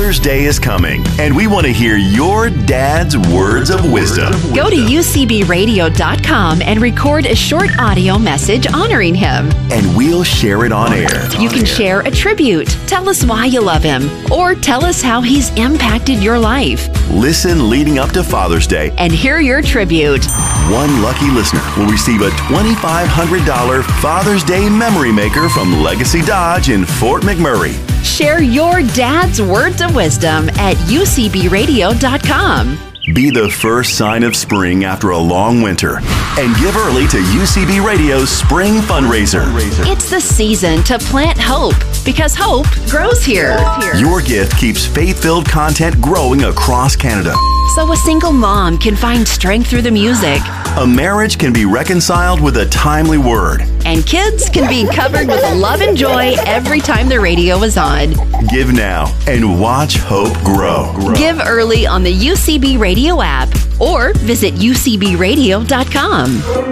Father's Day is coming, and we want to hear your dad's words of wisdom. Go to ucbradio.com and record a short audio message honoring him. And we'll share it on air. You can share a tribute, tell us why you love him, or tell us how he's impacted your life. Listen leading up to Father's Day And hear your tribute. One lucky listener will receive a $2,500 Father's Day memory maker from Legacy Dodge in Fort McMurray. Share your dad's words of wisdom at ucbradio.com. Be the first sign of spring after a long winter and give early to UCB Radio's Spring Fundraiser. It's the season to plant hope, because hope grows here. Your gift keeps faith-filled content growing across Canada. So a single mom can find strength through the music. A marriage can be reconciled with a timely word. And kids can be covered with love and joy every time the radio is on. Give now and watch hope grow. Give early on the UCB Radio app or visit ucbradio.com.